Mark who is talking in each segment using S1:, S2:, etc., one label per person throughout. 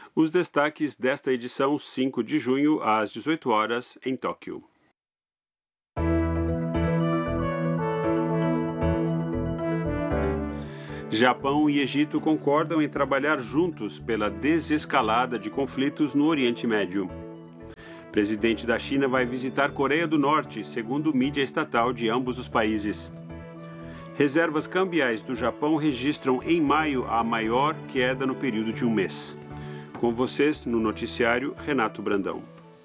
S1: Os destaques desta edição 5 de junho, às 18 horas, em Tóquio. Japão e Egito concordam em trabalhar juntos pela desescalada de conflitos no Oriente Médio. Presidente da China vai visitar Coreia do Norte, segundo mídia estatal de ambos os países. Reservas cambiais do Japão registram em maio a maior queda no período de um mês. Com vocês, no noticiário, Renato Brandão.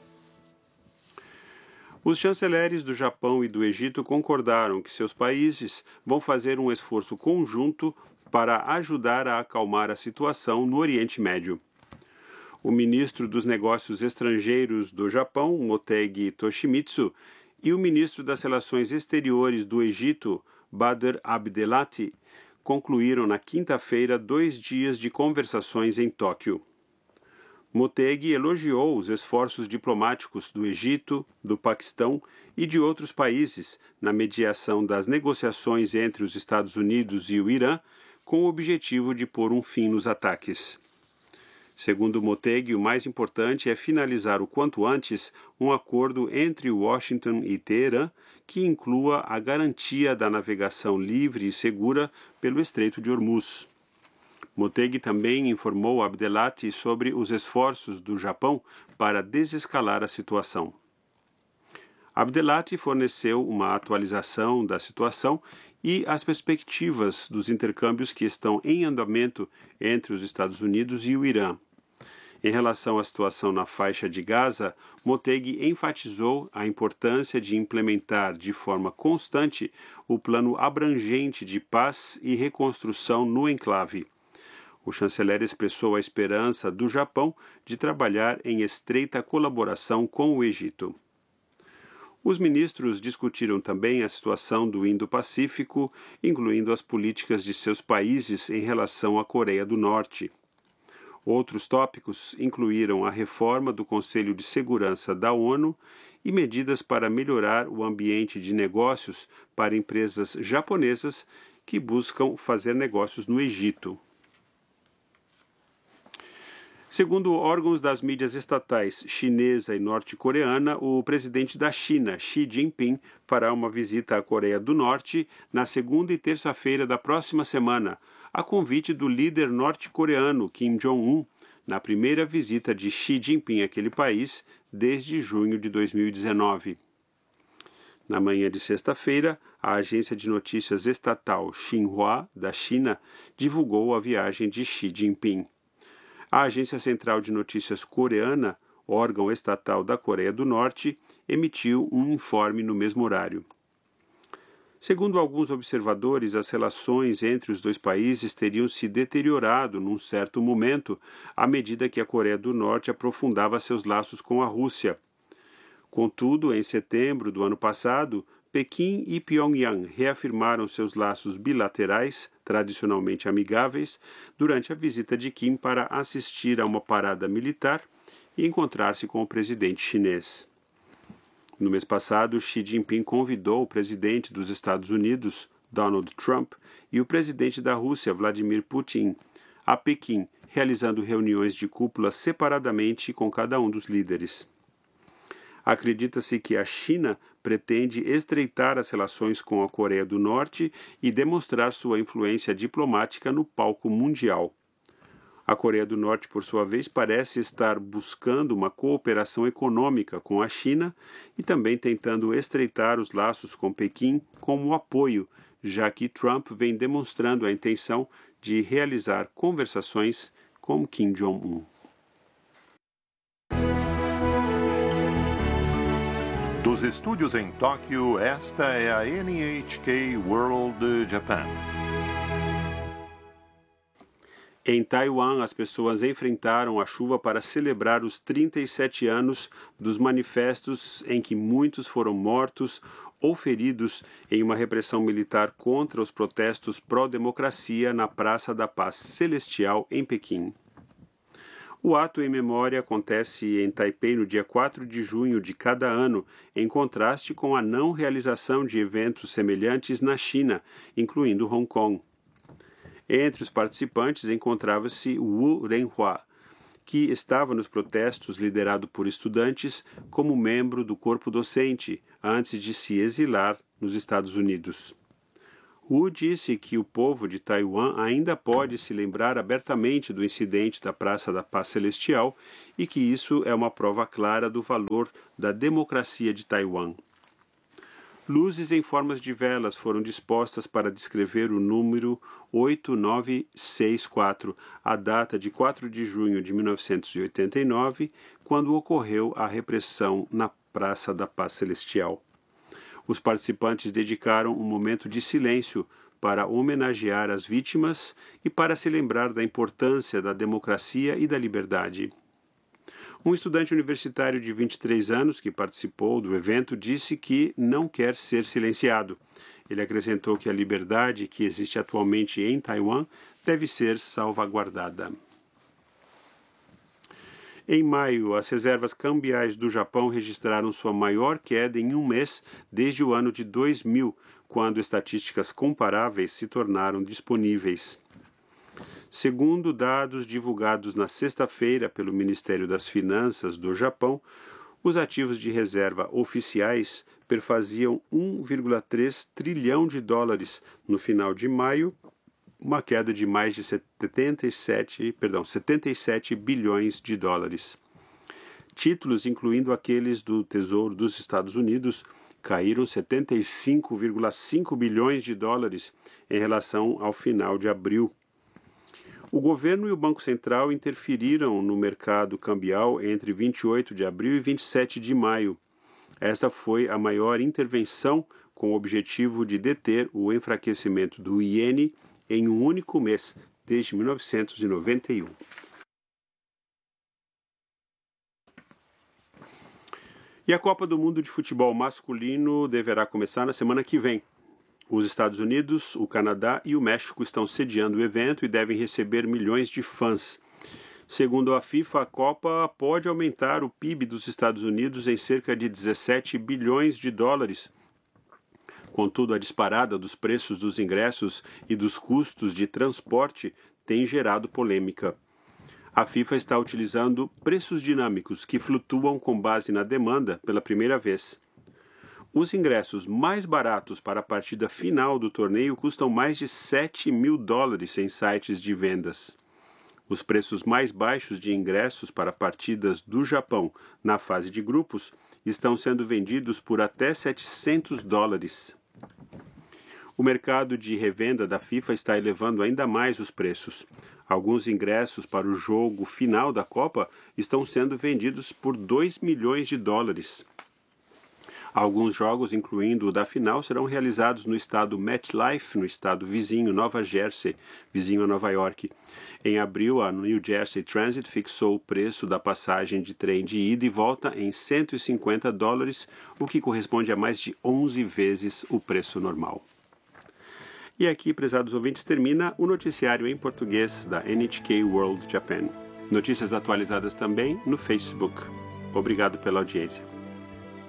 S1: Os chanceleres do Japão e do Egito concordaram que seus países vão fazer um esforço conjunto para ajudar a acalmar a situação no Oriente Médio. O ministro dos Negócios Estrangeiros do Japão, Motegi Toshimitsu, e o ministro das Relações Exteriores do Egito, Badr Abdelati, concluíram na quinta-feira 2 dias de conversações em Tóquio. Motegi elogiou os esforços diplomáticos do Egito, do Paquistão e de outros países na mediação das negociações entre os Estados Unidos e o Irã, com o objetivo de pôr um fim nos ataques. Segundo Motegi, o mais importante é finalizar o quanto antes um acordo entre Washington e Teherã que inclua a garantia da navegação livre e segura pelo Estreito de Hormuz. Motegi também informou Abdelati sobre os esforços do Japão para desescalar a situação. Abdelati forneceu uma atualização da situação e as perspectivas dos intercâmbios que estão em andamento entre os Estados Unidos e o Irã. Em relação à situação na faixa de Gaza, Motegi enfatizou a importância de implementar de forma constante o plano abrangente de paz e reconstrução no enclave. O chanceler expressou a esperança do Japão de trabalhar em estreita colaboração com o Egito. Os ministros discutiram também a situação do Indo-Pacífico, incluindo as políticas de seus países em relação à Coreia do Norte. Outros tópicos incluíram a reforma do Conselho de Segurança da ONU e medidas para melhorar o ambiente de negócios para empresas japonesas que buscam fazer negócios no Egito. Segundo órgãos das mídias estatais chinesa e norte-coreana, o presidente da China, Xi Jinping, fará uma visita à Coreia do Norte na segunda e terça-feira da próxima semana, a convite do líder norte-coreano Kim Jong-un, na primeira visita de Xi Jinping àquele país desde junho de 2019. Na manhã de sexta-feira, a agência de notícias estatal Xinhua, da China, divulgou a viagem de Xi Jinping. A Agência Central de Notícias Coreana, órgão estatal da Coreia do Norte, emitiu um informe no mesmo horário. Segundo alguns observadores, as relações entre os dois países teriam se deteriorado num certo momento à medida que a Coreia do Norte aprofundava seus laços com a Rússia. Contudo, em setembro do ano passado, Pequim e Pyongyang reafirmaram seus laços bilaterais, tradicionalmente amigáveis, durante a visita de Kim para assistir a uma parada militar e encontrar-se com o presidente chinês. No mês passado, Xi Jinping convidou o presidente dos Estados Unidos, Donald Trump, e o presidente da Rússia, Vladimir Putin, a Pequim, realizando reuniões de cúpula separadamente com cada um dos líderes. Acredita-se que a China pretende estreitar as relações com a Coreia do Norte e demonstrar sua influência diplomática no palco mundial. A Coreia do Norte, por sua vez, parece estar buscando uma cooperação econômica com a China e também tentando estreitar os laços com Pequim como apoio, já que Trump vem demonstrando a intenção de realizar conversações com Kim Jong-un.
S2: Dos estúdios em Tóquio, esta é a NHK World Japan.
S1: Em Taiwan, as pessoas enfrentaram a chuva para celebrar os 37 anos dos manifestos em que muitos foram mortos ou feridos em uma repressão militar contra os protestos pró-democracia na Praça da Paz Celestial, em Pequim. O ato em memória acontece em Taipei no dia 4 de junho de cada ano, em contraste com a não realização de eventos semelhantes na China, incluindo Hong Kong. Entre os participantes encontrava-se Wu Renhua, que estava nos protestos liderado por estudantes como membro do corpo docente antes de se exilar nos Estados Unidos. Wu disse que o povo de Taiwan ainda pode se lembrar abertamente do incidente da Praça da Paz Celestial e que isso é uma prova clara do valor da democracia de Taiwan. Luzes em formas de velas foram dispostas para descrever o número 8964, a data de 4 de junho de 1989, quando ocorreu a repressão na Praça da Paz Celestial. Os participantes dedicaram um momento de silêncio para homenagear as vítimas e para se lembrar da importância da democracia e da liberdade. Um estudante universitário de 23 anos que participou do evento disse que não quer ser silenciado. Ele acrescentou que a liberdade que existe atualmente em Taiwan deve ser salvaguardada. Em maio, as reservas cambiais do Japão registraram sua maior queda em um mês desde o ano de 2000, quando estatísticas comparáveis se tornaram disponíveis. Segundo dados divulgados na sexta-feira pelo Ministério das Finanças do Japão, os ativos de reserva oficiais perfaziam 1,3 trilhão de dólares no final de maio, uma queda de mais de 77 bilhões de dólares. Títulos, incluindo aqueles do Tesouro dos Estados Unidos, caíram 75,5 bilhões de dólares em relação ao final de abril. O governo e o Banco Central interferiram no mercado cambial entre 28 de abril e 27 de maio. Esta foi a maior intervenção com o objetivo de deter o enfraquecimento do iene em um único mês, desde 1991. E a Copa do Mundo de Futebol Masculino deverá começar na semana que vem. Os Estados Unidos, o Canadá e o México estão sediando o evento e devem receber milhões de fãs. Segundo a FIFA, a Copa pode aumentar o PIB dos Estados Unidos em cerca de 17 bilhões de dólares. Contudo, a disparada dos preços dos ingressos e dos custos de transporte tem gerado polêmica. A FIFA está utilizando preços dinâmicos que flutuam com base na demanda pela primeira vez. Os ingressos mais baratos para a partida final do torneio custam mais de 7 mil dólares em sites de vendas. Os preços mais baixos de ingressos para partidas do Japão na fase de grupos estão sendo vendidos por até 700 dólares. O mercado de revenda da FIFA está elevando ainda mais os preços. Alguns ingressos para o jogo final da Copa estão sendo vendidos por 2 milhões de dólares. Alguns jogos, incluindo o da final, serão realizados no estado MetLife, no estado vizinho Nova Jersey, vizinho a Nova York. Em abril, a New Jersey Transit fixou o preço da passagem de trem de ida e volta em 150 dólares, o que corresponde a mais de 11 vezes o preço normal. E aqui, prezados ouvintes, termina o noticiário em português da NHK World Japan. Notícias atualizadas também no Facebook. Obrigado pela audiência.